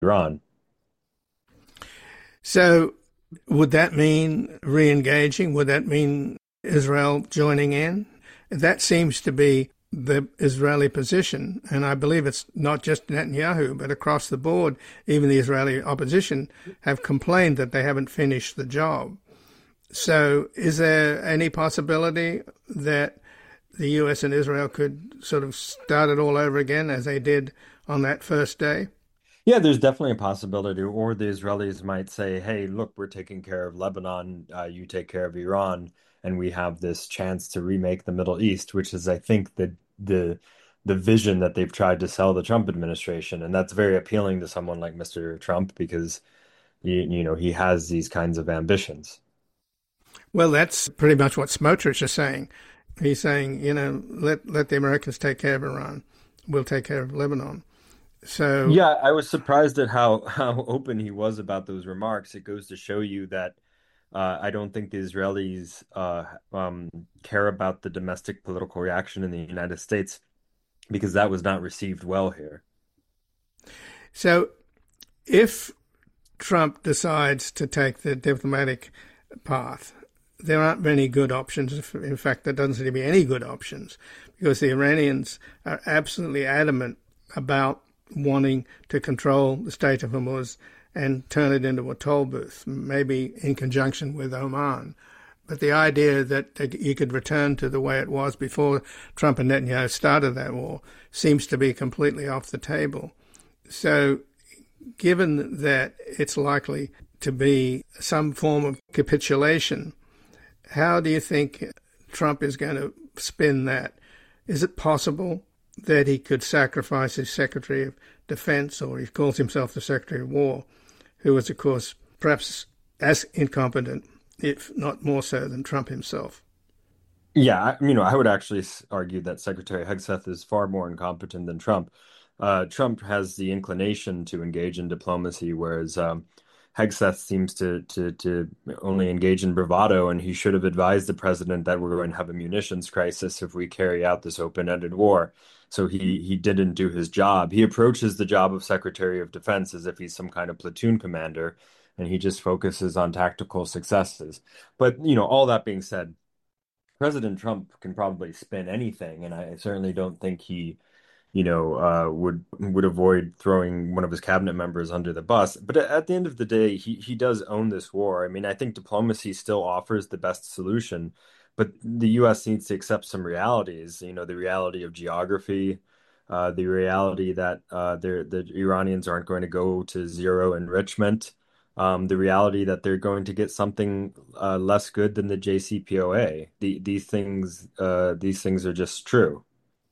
Iran. So would that mean re-engaging? Would that mean Israel joining in? That seems to be the Israeli position, and I believe it's not just Netanyahu, but across the board, even the Israeli opposition have complained that they haven't finished the job. So is there any possibility that the US and Israel could sort of start it all over again as they did on that first day? Yeah, there's definitely a possibility. Or the Israelis might say, hey, look, we're taking care of Lebanon, you take care of Iran, and we have this chance to remake the Middle East, which is, I think, the the vision that they've tried to sell the Trump administration. And that's very appealing to someone like Mr. Trump because he has these kinds of ambitions. Well, that's pretty much what Smotrich is saying. He's saying, let the Americans take care of Iran. We'll take care of Lebanon. So, Yeah, I was surprised at how open he was about those remarks. It goes to show you that I don't think the Israelis care about the domestic political reaction in the United States because that was not received well here. so if Trump decides to take the diplomatic path, there aren't many good options. In fact, there doesn't seem to be any good options because the Iranians are absolutely adamant about wanting to control the Strait of Hormuz and turn it into a toll booth, maybe in conjunction with Oman. But the idea that you could return to the way it was before Trump and Netanyahu started that war seems to be completely off the table. So, given that it's likely to be some form of capitulation, how do you think Trump is going to spin that? Is it possible that he could sacrifice his Secretary of Defense, or he calls himself the Secretary of War, who is, of course, perhaps as incompetent, if not more so, than Trump himself? Yeah, I would actually argue that Secretary Hegseth is far more incompetent than Trump. Trump has the inclination to engage in diplomacy, whereas Hegseth seems to only engage in bravado, and he should have advised the president that we're going to have a munitions crisis if we carry out this open-ended war. So he didn't do his job. He approaches the job of Secretary of Defense as if he's some kind of platoon commander, and he just focuses on tactical successes. But all that being said, President Trump can probably spin anything, and I certainly don't think he would avoid throwing one of his cabinet members under the bus. But at the end of the day, he does own this war. I mean, I think diplomacy still offers the best solution, but the U.S. needs to accept some realities. The reality of geography, the reality that the Iranians aren't going to go to zero enrichment. The reality that they're going to get something less good than the JCPOA. These things are just true.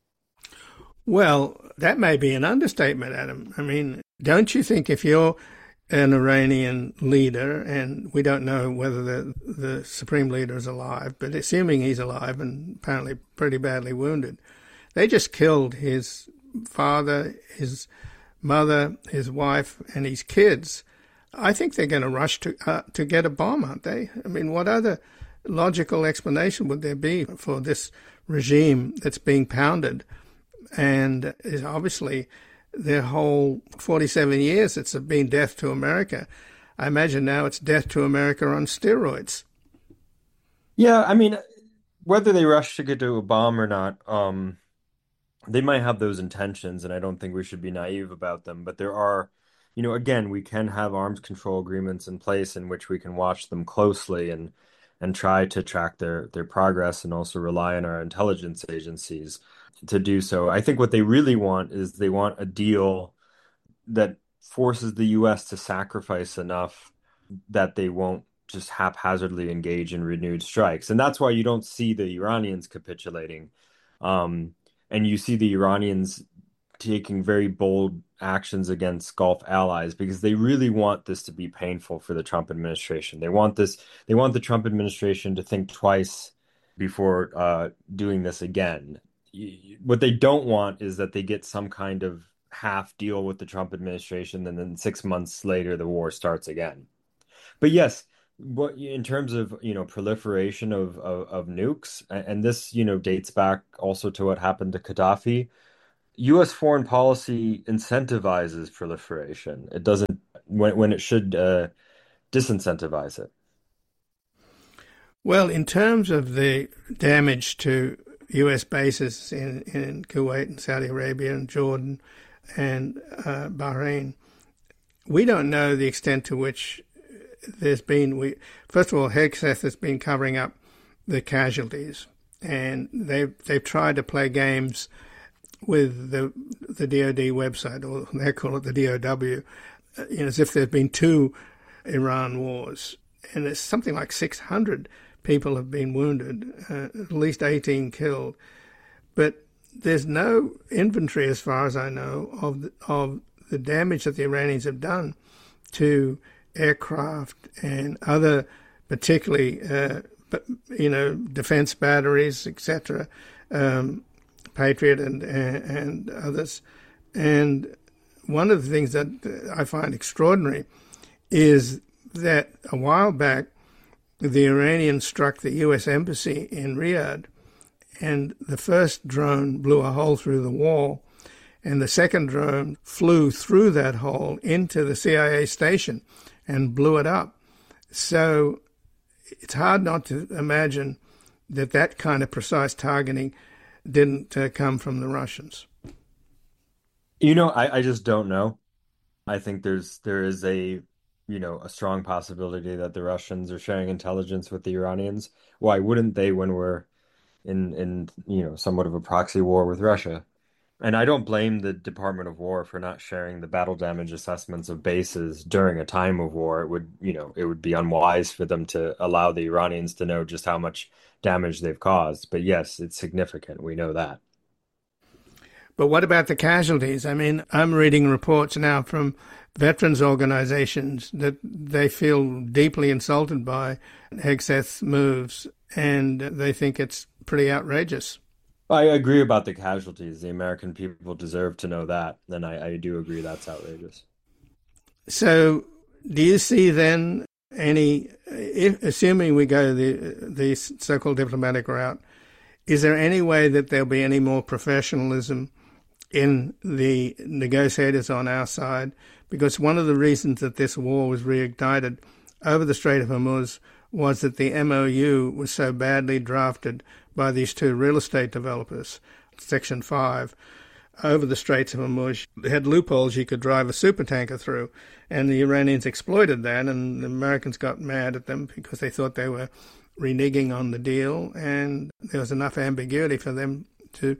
Well, that may be an understatement, Adam. I mean, don't you think if you're an Iranian leader, and we don't know whether the supreme leader is alive, but assuming he's alive and apparently pretty badly wounded, they just killed his father, his mother, his wife, and his kids. I think they're going to rush to get a bomb, aren't they? I mean, what other logical explanation would there be for this regime that's being pounded? And is obviously their whole 47 years it's been death to America. I imagine now it's death to America on steroids. Yeah, I mean, whether they rush to get to a bomb or not, they might have those intentions, and I don't think we should be naive about them. But there are, again, we can have arms control agreements in place in which we can watch them closely and try to track their progress and also rely on our intelligence agencies to do so. I think what they really want is they want a deal that forces the US to sacrifice enough that they won't just haphazardly engage in renewed strikes. And that's why you don't see the Iranians capitulating. Um, and you see the Iranians taking very bold actions against Gulf allies because they really want this to be painful for the Trump administration. They want the Trump administration to think twice before doing this again. What they don't want is that they get some kind of half deal with the Trump administration, and then 6 months later the war starts again. But yes, what in terms of proliferation of nukes, and this dates back also to what happened to Gaddafi. U.S. foreign policy incentivizes proliferation. It doesn't when it should disincentivize it. Well, in terms of the damage to US bases in Kuwait and Saudi Arabia and Jordan and Bahrain, we don't know the extent to which there's been. First of all, Hegseth has been covering up the casualties, and they've tried to play games with the DoD website, or they call it the DOW, as if there've been two Iran wars, and there's something like 600 people have been wounded, at least 18 killed. But there's no inventory, as far as I know, of the damage that the Iranians have done to aircraft and other, particularly, defense batteries, etc., Patriot and others. And one of the things that I find extraordinary is that a while back, the Iranians struck the U.S. embassy in Riyadh, and the first drone blew a hole through the wall, and the second drone flew through that hole into the CIA station and blew it up. So it's hard not to imagine that kind of precise targeting didn't come from the Russians. I just don't know. I think there is a strong possibility that the Russians are sharing intelligence with the Iranians. Why wouldn't they when we're in somewhat of a proxy war with Russia? And I don't blame the Department of War for not sharing the battle damage assessments of bases during a time of war. It would be unwise for them to allow the Iranians to know just how much damage they've caused. But yes, it's significant. We know that. But what about the casualties? I mean, I'm reading reports now from veterans organizations that they feel deeply insulted by Hegseth's moves, and they think it's pretty outrageous. I agree about the casualties. The American people deserve to know that, and I do agree that's outrageous. So, do you see then assuming we go the so-called diplomatic route, is there any way that there'll be any more professionalism in the negotiators on our side? Because one of the reasons that this war was reignited over the Strait of Hormuz was that the MOU was so badly drafted by these two real estate developers, Section 5, over the Straits of Hormuz. They had loopholes you could drive a supertanker through, and the Iranians exploited that, and the Americans got mad at them because they thought they were reneging on the deal, and there was enough ambiguity for them to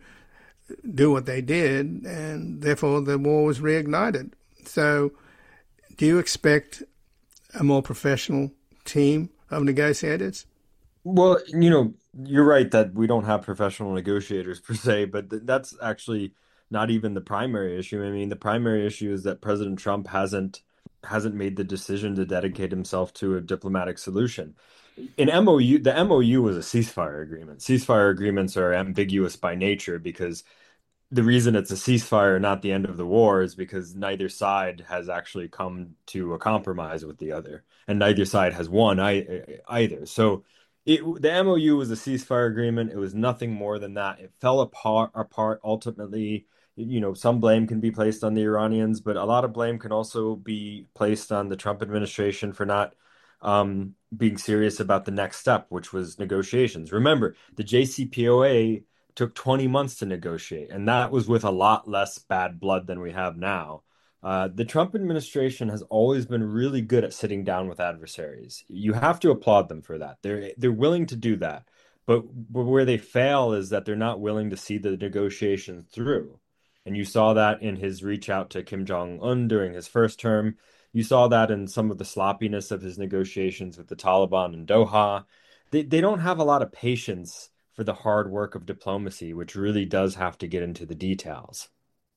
do what they did, and therefore the war was reignited. So do you expect a more professional team of negotiators? Well, you're right that we don't have professional negotiators per se, but that's actually not even the primary issue. I mean, the primary issue is that President Trump hasn't made the decision to dedicate himself to a diplomatic solution. The MOU was a ceasefire agreement. Ceasefire agreements are ambiguous by nature because the reason it's a ceasefire, not the end of the war, is because neither side has actually come to a compromise with the other, and neither side has won either. So the MOU was a ceasefire agreement. It was nothing more than that. It fell apart ultimately. Some blame can be placed on the Iranians, but a lot of blame can also be placed on the Trump administration for not being serious about the next step, which was negotiations. Remember, the JCPOA took 20 months to negotiate, and that was with a lot less bad blood than we have now. The Trump administration has always been really good at sitting down with adversaries. You have to applaud them for that. They're willing to do that. But where they fail is that they're not willing to see the negotiations through. And you saw that in his reach out to Kim Jong-un during his first term. You saw that in some of the sloppiness of his negotiations with the Taliban in Doha. They don't have a lot of patience for the hard work of diplomacy, which really does have to get into the details.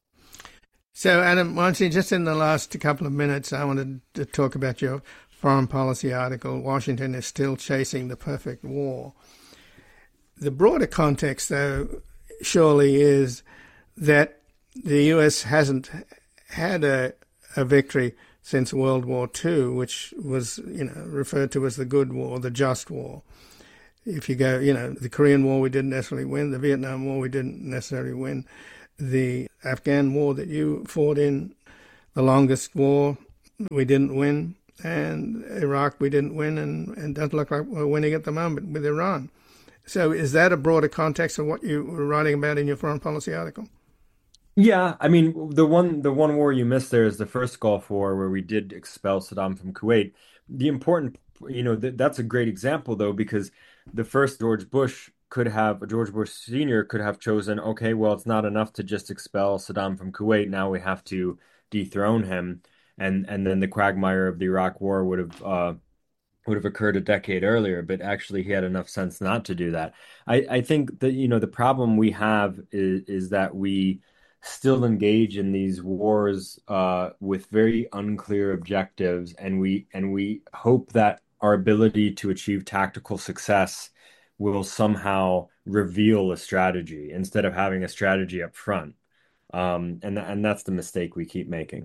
So, Adam, just in the last couple of minutes, I wanted to talk about your foreign policy article, Washington is Still Chasing the Perfect War. The broader context, though, surely is that the U.S. hasn't had a victory since World War II, which was, referred to as the good war, the just war. If you go, the Korean War we didn't necessarily win, the Vietnam War we didn't necessarily win. the Afghan war that you fought in, the longest war, we didn't win, and Iraq we didn't win, and doesn't look like we're winning at the moment with Iran. So is that a broader context of what you were writing about in your foreign policy article? Yeah, I mean the one war you missed there is the first Gulf War where we did expel Saddam from Kuwait. The important, that's a great example though because the first George Bush Sr. could have chosen, okay, well it's not enough to just expel Saddam from Kuwait. Now we have to dethrone him, and then the quagmire of the Iraq War would have occurred a decade earlier, but actually he had enough sense not to do that. I think that, the problem we have is that we still engage in these wars with very unclear objectives, and we hope that our ability to achieve tactical success will somehow reveal a strategy instead of having a strategy up front. And that's the mistake we keep making.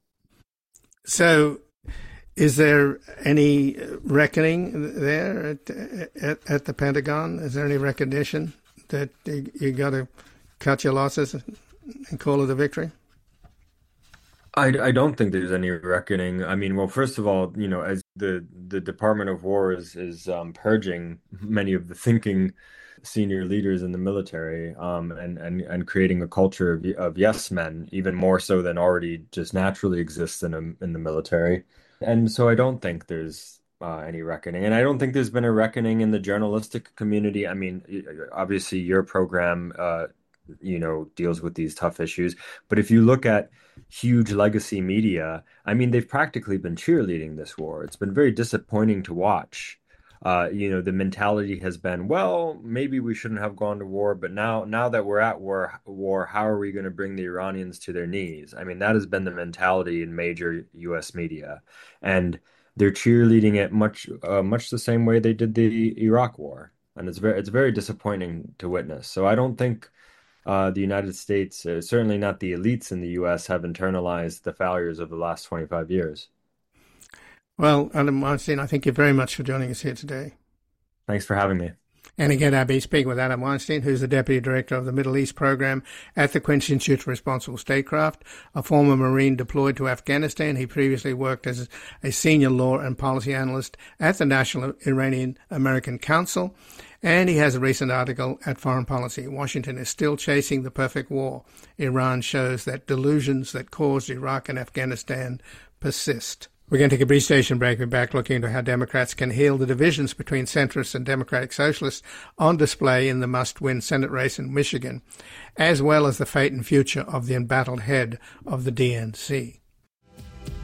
So is there any reckoning there at the Pentagon? Is there any recognition that you got to cut your losses and call it a victory? I don't think there's any reckoning. I mean, well, first of all, as the Department of War is purging many of the thinking senior leaders in the military, and creating a culture of yes men, even more so than already just naturally exists in the military. And so I don't think there's any reckoning, and I don't think there's been a reckoning in the journalistic community. I mean, obviously, your program, deals with these tough issues. But if you look at huge legacy media, I mean, they've practically been cheerleading this war. It's been very disappointing to watch. The mentality has been, well, maybe we shouldn't have gone to war, but now that we're at war, how are we going to bring the Iranians to their knees? I mean, that has been the mentality in major U.S. media, and they're cheerleading it much the same way they did the Iraq war, and it's very disappointing to witness. So I don't think the United States, certainly not the elites in the U.S., have internalized the failures of the last 25 years. Well, Adam Weinstein, I thank you very much for joining us here today. Thanks for having me. And again, I'll be speaking with Adam Weinstein, who's the Deputy Director of the Middle East Program at the Queen's Institute for Responsible Statecraft, a former Marine deployed to Afghanistan. He previously worked as a senior law and policy analyst at the National Iranian American Council, and he has a recent article at Foreign Policy. Washington is still chasing the perfect war. Iran shows that delusions that caused Iraq and Afghanistan persist. We're going to take a brief station break. We're back looking into how Democrats can heal the divisions between centrists and Democratic Socialists on display in the must-win Senate race in Michigan, as well as the fate and future of the embattled head of the DNC.